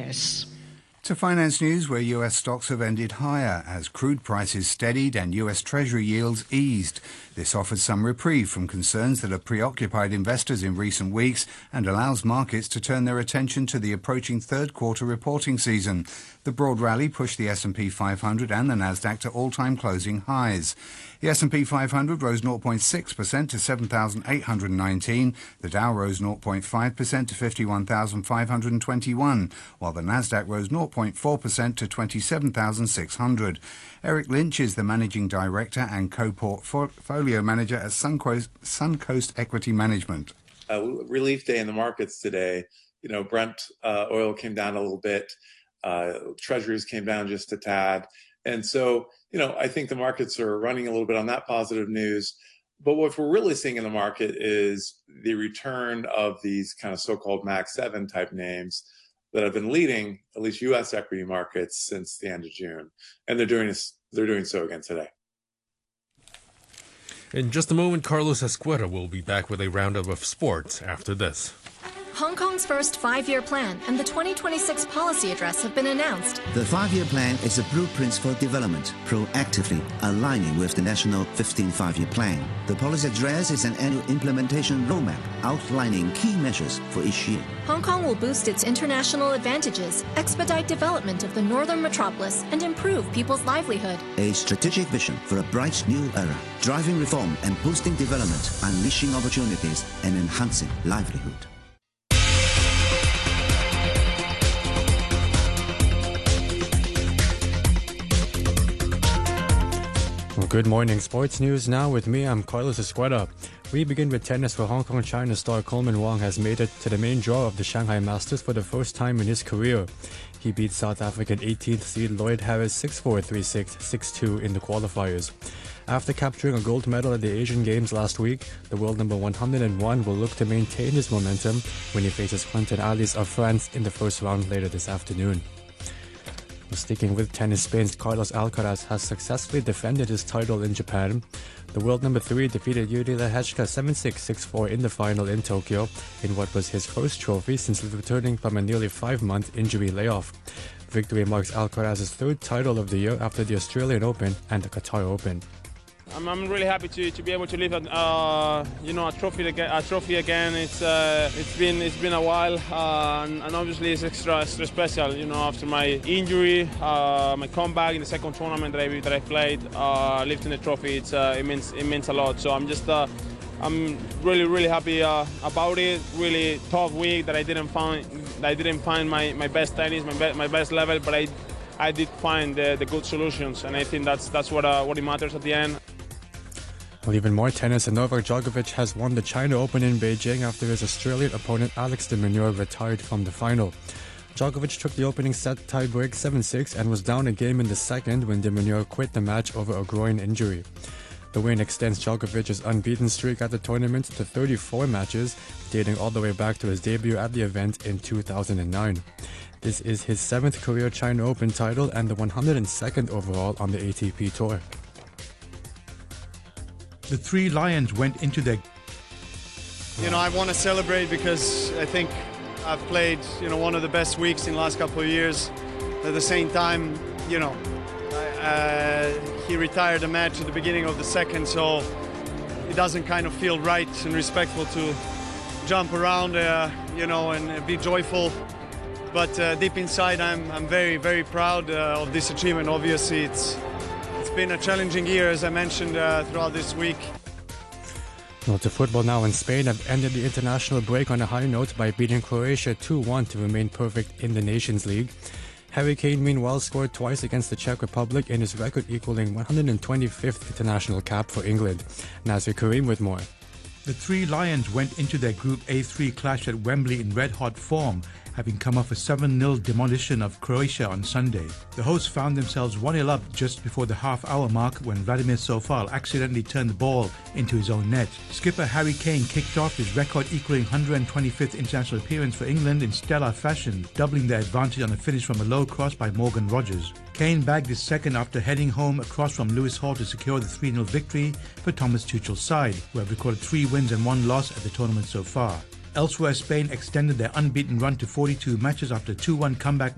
business. To finance news, where U.S. stocks have ended higher as crude prices steadied and U.S. Treasury yields eased. This offers some reprieve from concerns that have preoccupied investors in recent weeks and allows markets to turn their attention to the approaching third quarter reporting season. The broad rally pushed the S&P 500 and the Nasdaq to all-time closing highs. The S&P 500 rose 0.6% to 7,819. The Dow rose 0.5% to 51,521, while the Nasdaq rose 0.4% to 27,600. Eric Lynch is the managing director and co-portfolio manager at Suncoast Equity Management. Relief day in the markets today. Brent oil came down a little bit. Treasuries came down just a tad. And so, I think the markets are running a little bit on that positive news. But what we're really seeing in the market is the return of these kind of so-called Mag 7 type names that have been leading at least U.S. equity markets since the end of June. And they're doing so again today. In just a moment, Carlos Escuera will be back with a roundup of sports after this. Hong Kong's first five-year plan and the 2026 policy address have been announced. The five-year plan is a blueprint for development, proactively aligning with the national 15th five-year plan. The policy address is an annual implementation roadmap outlining key measures for each year. Hong Kong will boost its international advantages, expedite development of the northern metropolis, and improve people's livelihood. A strategic vision for a bright new era, driving reform and boosting development, unleashing opportunities and enhancing livelihood. Good morning. Sports news now with me. I'm Carlos Escuera. We begin with tennis, where Hong Kong China star Coleman Wong has made it to the main draw of the Shanghai Masters for the first time in his career. He beat South African 18th seed Lloyd Harris 6-4, 3-6, 6-2 in the qualifiers. After capturing a gold medal at the Asian Games last week, the world number 101 will look to maintain his momentum when he faces Quentin Alice of France in the first round later this afternoon. Sticking with tennis, Spain's Carlos Alcaraz has successfully defended his title in Japan. The world number 3 defeated Yuri Lehechka 7-6, 6-4 in the final in Tokyo in what was his first trophy since returning from a nearly 5-month injury layoff. Victory marks Alcaraz's third title of the year after the Australian Open and the Qatar Open. I'm really happy to be able to lift a trophy again. It's been a while, and obviously it's extra special. After my injury, my comeback in the second tournament that I played, lifting the trophy, it means a lot. So I'm really happy about it. Really tough week that I didn't find my best tennis, my best level, but I did find the good solutions, and I think that's what it matters at the end. Well, even more tennis, and Novak Djokovic has won the China Open in Beijing after his Australian opponent Alex de Minaur retired from the final. Djokovic took the opening set tie-break 7-6 and was down a game in the second when de Minaur quit the match over a groin injury. The win extends Djokovic's unbeaten streak at the tournament to 34 matches, dating all the way back to his debut at the event in 2009. This is his 7th career China Open title and the 102nd overall on the ATP Tour. The three Lions went into their... I want to celebrate because I think I've played, one of the best weeks in the last couple of years. At the same time, he retired a match at the beginning of the second, so it doesn't kind of feel right and respectful to jump around, and be joyful. But deep inside, I'm very, very proud of this achievement. Obviously, it's been a challenging year, as I mentioned, throughout this week. Well, to football now, in Spain have ended the international break on a high note by beating Croatia 2-1 to remain perfect in the Nations League. Harry Kane, meanwhile, scored twice against the Czech Republic in his record-equaling 125th international cap for England. Nasir Karim with more. The three Lions went into their Group A3 clash at Wembley in red-hot form, having come off a 7-0 demolition of Croatia on Sunday. The hosts found themselves 1-0 up just before the half-hour mark when Vladimir Sofal accidentally turned the ball into his own net. Skipper Harry Kane kicked off his record-equaling 125th international appearance for England in stellar fashion, doubling their advantage on a finish from a low cross by Morgan Rogers. Kane bagged his second after heading home across from Lewis Hall to secure the 3-0 victory for Thomas Tuchel's side, who have recorded 3 wins and 1 loss at the tournament so far. Elsewhere, Spain extended their unbeaten run to 42 matches after a 2-1 comeback